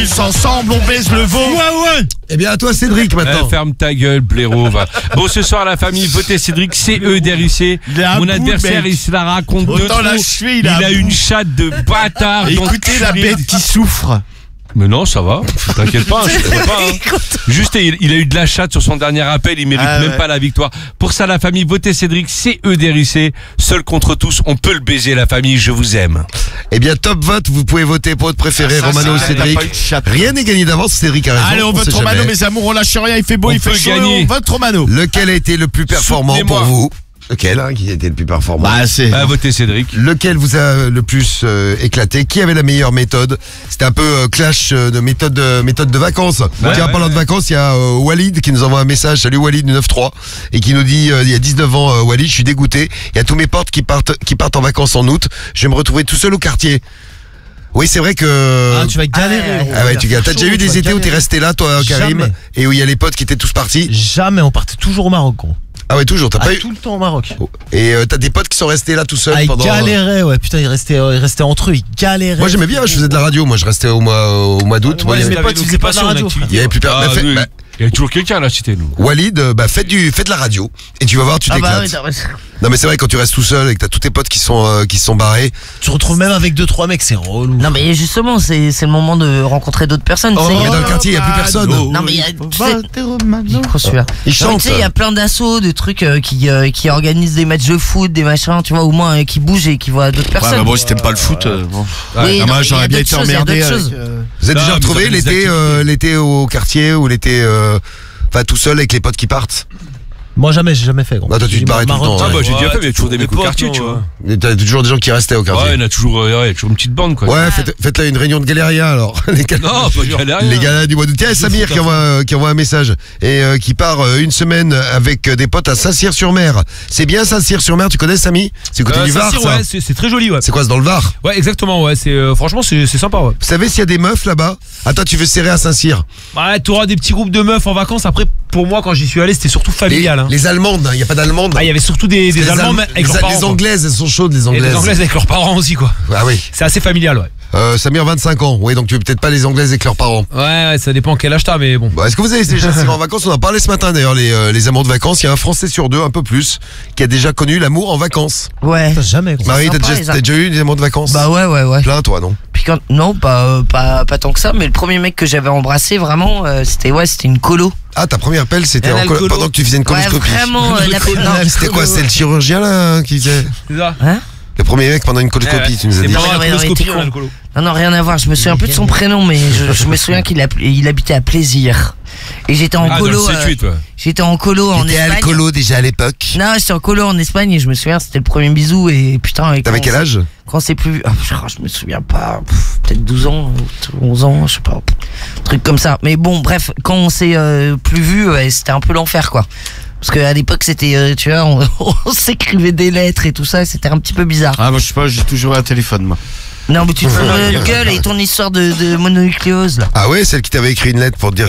tous ensemble, on baise le veau. Ouais. Eh bien, à toi, Cédric, maintenant. Ferme ta gueule, blaireau. Va. Bon, ce soir, la famille, votez Cédric, CEDRUC. Il a un Mon bout, adversaire, mec. il se la raconte de Autant trop. la cheville, Il a une chatte de bâtard. Écoutez la bête qui souffre. Mais non, ça va. T'inquiète pas, je te pas. Juste, il a eu de la chatte sur son dernier appel. Il mérite même pas la victoire. Pour ça, la famille, votez Cédric, CEDRUC. Seul contre tous, on peut le baiser, la famille. Je vous aime. Eh bien, top vote, vous pouvez voter pour votre préféré, Romano ou Cédric. Rien n'est gagné d'avance, Cédric a raison. Allez, on vote sait Romano, jamais. mes amours, on lâche rien, il fait beau, On il fait peut chaud, gagner. on vote Romano. Lequel a été le plus performant pour Soutenez-moi. vous? Lequel, qui a été le plus performant? Bah, c'est... Votez Cédric. Lequel vous a le plus éclaté? Qui avait la meilleure méthode? C'était un peu clash de méthode de vacances. Tiens, parlant de vacances, il y a Walid qui nous envoie un message. Salut Walid du 9-3 et qui nous dit il y a 19 ans Walid, je suis dégoûté. Il y a tous mes potes qui partent en vacances en août. Je vais me retrouver tout seul au quartier. Oui, c'est vrai que... Ah, tu vas galérer. Ah ouais, t'as déjà eu des étés où t'es resté là, toi, Karim, Jamais. et où il y a les potes qui étaient tous partis? Jamais, on partait toujours au Maroc, gros. Ah ouais, toujours, t'as pas eu... Tout le temps au Maroc. Et t'as des potes qui sont restés là tout seuls Ah, ils pendant... galéraient, ouais. Putain, ils restaient entre eux, ils galéraient. Moi j'aimais bien, je faisais de la radio, moi je restais au mois d'août. Moi, Ouais, il y mes avait- potes, ils faisaient pas de la radio. il y avait plus personne. Ah, Bah, oui. bah, Il y a toujours quelqu'un à la cité, nous. Walid, fais de la radio et tu vas voir, tu Ah bah t'éclates. ouais, Non mais c'est vrai, quand tu restes tout seul et que t'as tous tes potes qui sont barrés. tu retrouves même avec 2-3 mecs, c'est relou. Non mais justement c'est le moment de rencontrer d'autres personnes. tu sais, Mais il y a- dans le quartier, il y a plus personne. Non mais il y a, tu sais, il croit celui-là. Ils Non, mais chantent. tu sais, il y a plein d'assauts, de trucs qui organisent des matchs de foot, des machins, tu vois, au moins qui bougent et qui voient d'autres Ouais, personnes. bah bon, si t'aimes pas le foot, bon. Oui, Ah, moi, non, j'aurais il y a bien d'autres été choses, il y a emmerdé d'autres avec... choses. Vous avez Non, déjà mais retrouvé vous avez des l'été au quartier ou l'été enfin tout seul avec les potes qui partent? Moi, jamais, j'ai jamais fait, gros. Non, toi, tu te barrais tout le temps, Ah, ouais. bah, j'ai déjà fait, mais il y a toujours des des mecs au potes, quartier, non, tu vois. Et t'as toujours des gens qui restaient au Ouais, quartier. il y a toujours une petite bande, quoi. Ouais, faites là une réunion de galériens alors. Les gars- Non, pas galère. Les gars du mois d'août. Tiens, Samir qui envoie un message et qui part une semaine avec des potes à Saint-Cyr-sur-Mer. C'est bien Saint-Cyr-sur-Mer, tu connais Samy? C'est côté du Var, ça. Ouais, c'est très joli, ouais. C'est quoi, c'est dans le Var? Ouais, exactement, ouais. Franchement, c'est sympa, ouais. Vous savez s'il y a des meufs là-bas? Ah, toi, tu veux serrer à Saint-Cyr? Ouais, t'auras des petits groupes de meufs en vacances. Après, pour moi, quand j'y suis allé, c'était surtout familial. Hein. Les Allemandes, il n'y a pas d'Allemandes. Ah, il y avait surtout des Les Allemands Allem- avec leurs parents. les quoi. Anglaises, elles sont chaudes, les Et Anglaises. les Anglaises avec leurs parents aussi, quoi. Ah oui. C'est assez familial, ouais. Samir, 25 ans. Oui, donc tu veux peut-être pas les Anglaises avec leurs parents. Ouais, ça dépend quel âge t'as, mais bon. Bon, est-ce que vous avez déjà tiré en vacances? On en a parlé ce matin d'ailleurs, les amours de vacances. Il y a un Français sur deux, un peu plus, qui a déjà connu l'amour en vacances. Ouais. Putain, jamais, gros. Marie, sympa, t'as déjà eu des amours de vacances? Bah ouais. Plein, toi, non? Puis quand non, pas tant que ça, mais le premier mec que j'avais embrassé vraiment, c'était une colo. Ah, ta première pelle, c'était Elle a le colo. pendant que tu faisais une Ouais, coloscopie. vraiment. non, C'était quoi? C'est le chirurgien là qui faisait C'est ça. Hein? le premier mec pendant une coloscopie, tu nous as C'est dit. pendant la Ouais, non, coloscopie, il était on a con. le colo. Non, rien à voir. Je me souviens plus de son prénom, mais je me souviens qu'il habitait à Plaisir. Et j'étais en Ah, dans colo. le C8, ouais. J'étais en colo en T'étais Espagne. alcoolo déjà à l'époque. Non, j'étais en colo en Espagne et je me souviens, c'était le premier bisou et putain. et T'avais quand quel on- âge? Quand c'est plus. Je me souviens pas. Peut-être 12 ans, 11 ans, je sais pas. Un truc comme ça. Mais bon, bref, quand on s'est plus vu, c'était un peu l'enfer, quoi. Parce qu'à l'époque, c'était, tu vois, on s'écrivait des lettres et tout ça, c'était un petit peu bizarre. Ah, moi, je sais pas, j'ai toujours eu un téléphone, moi. Non, mais tu te fous de la gueule et ton histoire de mononucléose, là. Ah ouais, celle qui t'avait écrit une lettre pour te dire